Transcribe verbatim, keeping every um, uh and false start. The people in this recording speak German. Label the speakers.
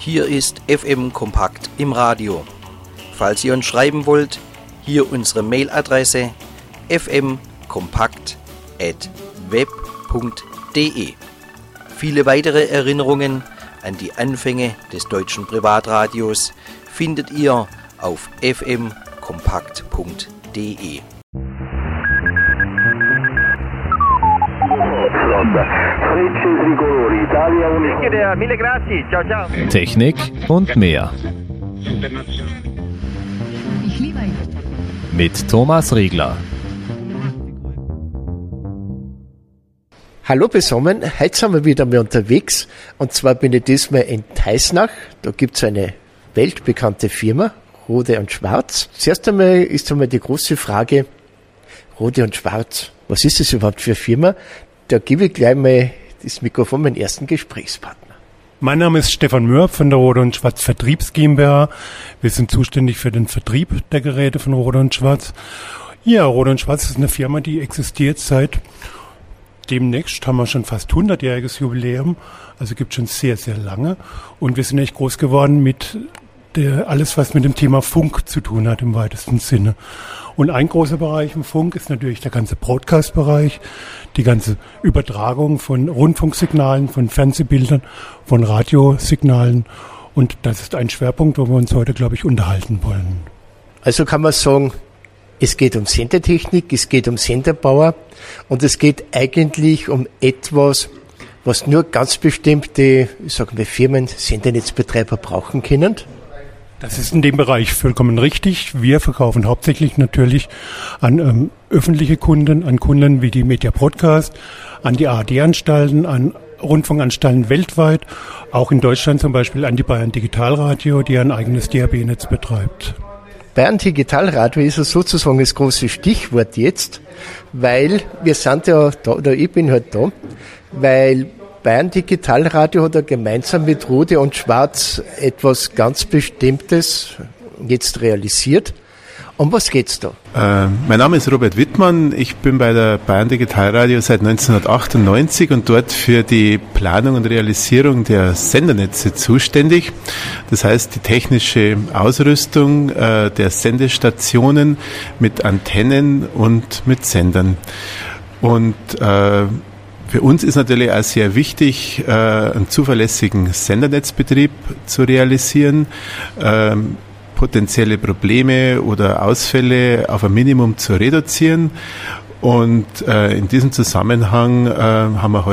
Speaker 1: Hier ist F M Kompakt im Radio. Falls ihr uns schreiben wollt, hier unsere Mailadresse f m kompakt at web punkt de. Viele weitere Erinnerungen an die Anfänge des deutschen Privatradios findet ihr auf f m kompakt punkt de.
Speaker 2: Technik und mehr. Mit Thomas Riegler.
Speaker 3: Hallo zusammen, heute sind wir wieder mal unterwegs und zwar bin ich diesmal in Teisnach. Da gibt es eine weltbekannte Firma, Rode und Schwarz. Zuerst einmal ist einmal die große Frage, Rode und Schwarz, was ist das überhaupt für eine Firma? Da gebe ich gleich mal das Mikrofon meinen ersten Gesprächspartner.
Speaker 4: Mein Name ist Stefan Möhr von der Rode und Schwarz Vertriebs GmbH. Wir sind zuständig für den Vertrieb der Geräte von Rode und Schwarz. Ja, Rode und Schwarz ist eine Firma, die existiert seit demnächst, haben wir schon fast hundertjähriges Jubiläum, also gibt schon sehr, sehr lange. Und wir sind echt groß geworden mit der, alles, was mit dem Thema Funk zu tun hat im weitesten Sinne. Und ein großer Bereich im Funk ist natürlich der ganze Broadcast-Bereich, die ganze Übertragung von Rundfunksignalen, von Fernsehbildern, von Radiosignalen. Und das ist ein Schwerpunkt, wo wir uns heute, glaube ich, unterhalten wollen.
Speaker 3: Also kann man sagen, es geht um Sendertechnik, es geht um Senderbauer und es geht eigentlich um etwas, was nur ganz bestimmte, sagen wir, Firmen, Sendernetzbetreiber brauchen können.
Speaker 4: Das ist in dem Bereich vollkommen richtig. Wir verkaufen hauptsächlich natürlich an ähm, öffentliche Kunden, an Kunden wie die Media Broadcast, an die A R D-Anstalten, an Rundfunkanstalten weltweit, auch in Deutschland zum Beispiel an die Bayern Digitalradio, die ein eigenes D A B-Netz betreibt.
Speaker 3: Bayern Digitalradio ist ja sozusagen das große Stichwort jetzt, weil wir sind ja da, oder ich bin halt da, weil Bayern Digitalradio hat ja gemeinsam mit Rode und Schwarz etwas ganz Bestimmtes jetzt realisiert. Um was geht's da?
Speaker 5: Äh, mein Name ist Robert Wittmann. Ich bin bei der Bayern Digitalradio seit neunzehnhundertachtundneunzig und dort für die Planung und Realisierung der Sendernetze zuständig. Das heißt, die technische Ausrüstung äh, der Sendestationen mit Antennen und mit Sendern. Und äh, für uns ist natürlich auch sehr wichtig, äh, einen zuverlässigen Sendernetzbetrieb zu realisieren, ähm, potenzielle Probleme oder Ausfälle auf ein Minimum zu reduzieren. Und äh, in diesem Zusammenhang äh, haben wir heute